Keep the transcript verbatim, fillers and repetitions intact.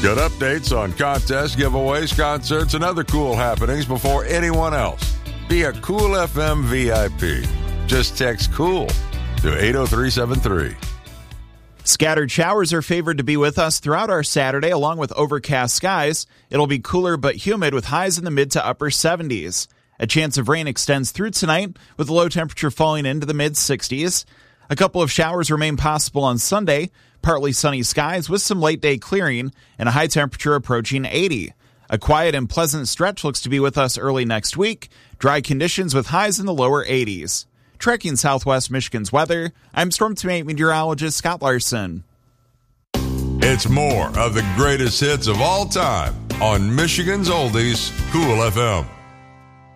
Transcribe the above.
Get updates on contests, giveaways, concerts, and other cool happenings before anyone else. Be a Cool F M V I P. Just text COOL to eight oh three seven three. Scattered showers are favored to be with us throughout our Saturday, along with overcast skies. It'll be cooler but humid with highs in the mid to upper seventies. A chance of rain extends through tonight, with the low temperature falling into the mid sixties. A couple of showers remain possible on Sunday, partly sunny skies with some late day clearing, and a high temperature approaching eighty. A quiet and pleasant stretch looks to be with us early next week. Dry conditions with highs in the lower eighties. Tracking Southwest Michigan's weather, I'm Storm Team meteorologist Scott Larson. It's more of the greatest hits of all time on Michigan's Oldies, Cool F M.